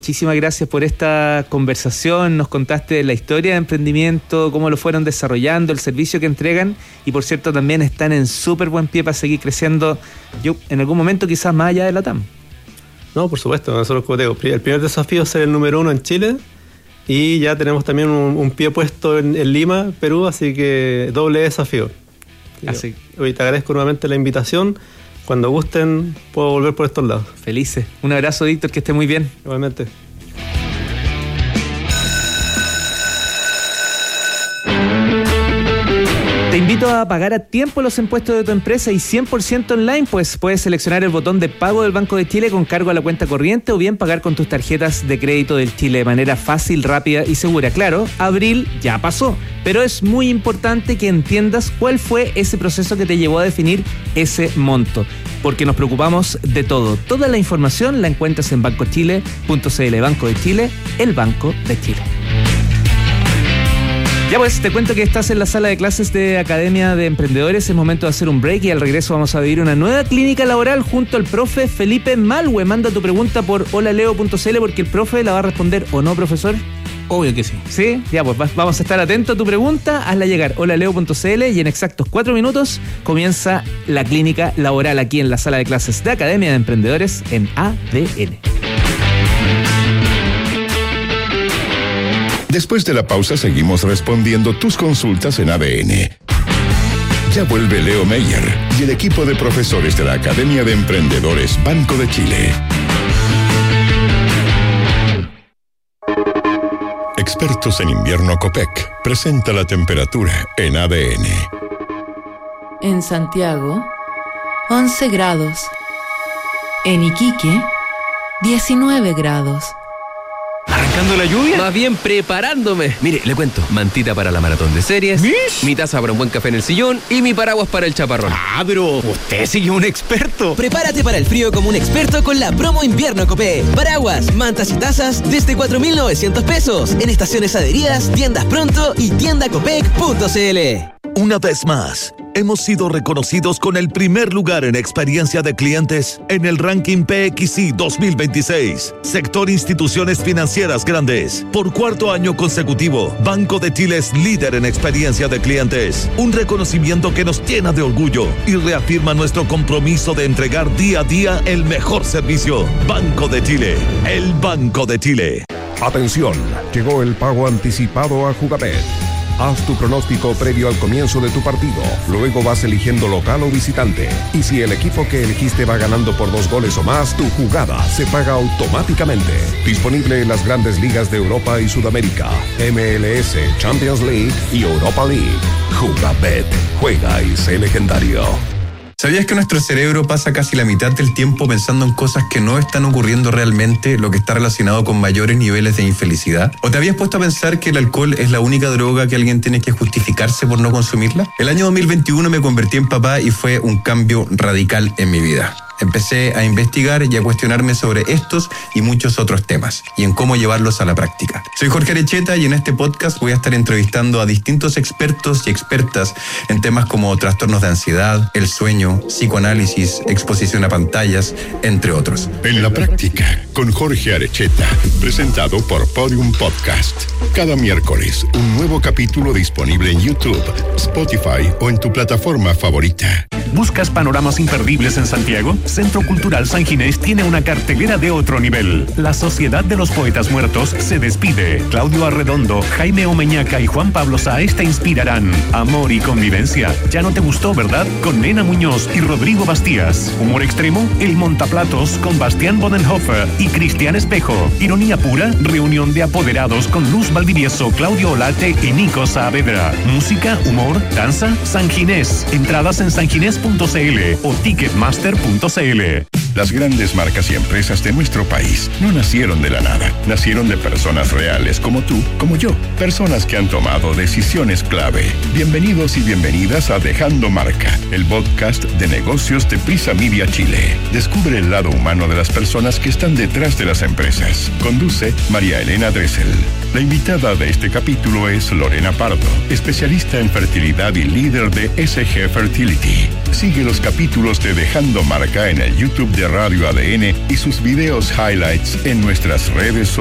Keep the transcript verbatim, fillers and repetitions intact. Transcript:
Muchísimas gracias por esta conversación, nos contaste la historia de emprendimiento, cómo lo fueron desarrollando, el servicio que entregan y por cierto también están en súper buen pie para seguir creciendo, yo en algún momento quizás más allá de la T A M. No, por supuesto, nosotros como te digo, el primer desafío es ser el número uno en Chile y ya tenemos también un, un pie puesto en, en Lima, Perú, así que doble desafío. Así. Hoy te agradezco nuevamente la invitación. Cuando gusten, puedo volver por estos lados. Felices. Un abrazo, Víctor, que esté muy bien. Igualmente. Te invito a pagar a tiempo los impuestos de tu empresa y cien por ciento online, pues puedes seleccionar el botón de pago del Banco de Chile con cargo a la cuenta corriente o bien pagar con tus tarjetas de crédito del Chile de manera fácil, rápida y segura. Claro, abril ya pasó, pero es muy importante que entiendas cuál fue ese proceso que te llevó a definir ese monto, porque nos preocupamos de todo. Toda la información la encuentras en banco chile punto c l. Banco de Chile, el Banco de Chile. Ya pues, te cuento que estás en la sala de clases de Academia de Emprendedores. Es momento de hacer un break y al regreso vamos a vivir una nueva clínica laboral junto al profe Felipe Malhue. Manda tu pregunta por hola leo punto c l porque el profe la va a responder, ¿o no, profesor? Obvio que sí. Sí, ya pues vamos a estar atentos a tu pregunta, hazla llegar hola leo punto c l y en exactos cuatro minutos comienza la clínica laboral aquí en la sala de clases de Academia de Emprendedores en A D N. Después de la pausa seguimos respondiendo tus consultas en A D N. Ya vuelve Leo Meyer y el equipo de profesores de la Academia de Emprendedores Banco de Chile. Expertos en invierno Copec presenta la temperatura en A D N. En Santiago, once grados. En Iquique, diecinueve grados. ¿Arrancando la lluvia? Más bien preparándome. Mire, le cuento. Mantita para la maratón de series. ¿Mish? Mi taza para un buen café en el sillón y mi paraguas para el chaparrón. Ah, pero usted sí es un experto. Prepárate para el frío como un experto con la promo invierno Copé. Paraguas, mantas y tazas desde cuatro mil novecientos pesos. En estaciones adheridas, tiendas pronto y tienda copec punto c l. Una vez más, hemos sido reconocidos con el primer lugar en experiencia de clientes en el ranking P X I dos mil veintiséis. Sector Instituciones Financieras Grandes. Por cuarto año consecutivo, Banco de Chile es líder en experiencia de clientes. Un reconocimiento que nos llena de orgullo y reafirma nuestro compromiso de entregar día a día el mejor servicio. Banco de Chile, el Banco de Chile. Atención, llegó el pago anticipado a Jugabet. Haz tu pronóstico previo al comienzo de tu partido. Luego vas eligiendo local o visitante. Y si el equipo que elegiste va ganando por dos goles o más, tu jugada se paga automáticamente. Disponible en las grandes ligas de Europa y Sudamérica, M L S, Champions League y Europa League. Jugabet. Juega y sé legendario. ¿Sabías que nuestro cerebro pasa casi la mitad del tiempo pensando en cosas que no están ocurriendo realmente, lo que está relacionado con mayores niveles de infelicidad? ¿O te habías puesto a pensar que el alcohol es la única droga que alguien tiene que justificarse por no consumirla? El año dos mil veintiuno me convertí en papá y fue un cambio radical en mi vida. Empecé a investigar y a cuestionarme sobre estos y muchos otros temas y en cómo llevarlos a la práctica. Soy Jorge Arecheta y en este podcast voy a estar entrevistando a distintos expertos y expertas en temas como trastornos de ansiedad, el sueño, psicoanálisis, exposición a pantallas, entre otros. En la práctica, con Jorge Arecheta, presentado por Podium Podcast. Cada miércoles, un nuevo capítulo disponible en YouTube, Spotify o en tu plataforma favorita. ¿Buscas panoramas imperdibles en Santiago? Centro Cultural San Ginés tiene una cartelera de otro nivel. La Sociedad de los Poetas Muertos se despide. Claudio Arredondo, Jaime Omeñaca y Juan Pablo Sáez te inspirarán. Amor y convivencia. ¿Ya no te gustó, verdad? Con Nena Muñoz y Rodrigo Bastías. Humor extremo, El Montaplatos con Bastián Bodenhofer y Cristian Espejo. Ironía pura, reunión de apoderados con Luz Valdivieso, Claudio Olate y Nico Saavedra. Música, humor, danza, San Ginés. Entradas en sanginés punto c l o ticketmaster punto c l. Las grandes marcas y empresas de nuestro país no nacieron de la nada. Nacieron de personas reales como tú, como yo. Personas que han tomado decisiones clave. Bienvenidos y bienvenidas a Dejando Marca, el podcast de negocios de Prisa Media Chile. Descubre el lado humano de las personas que están detrás de las empresas. Conduce María Elena Dressel. La invitada de este capítulo es Lorena Pardo, especialista en fertilidad y líder de S G Fertility. Sigue los capítulos de Dejando Marca en el YouTube de Radio A D N y sus videos highlights en nuestras redes sociales.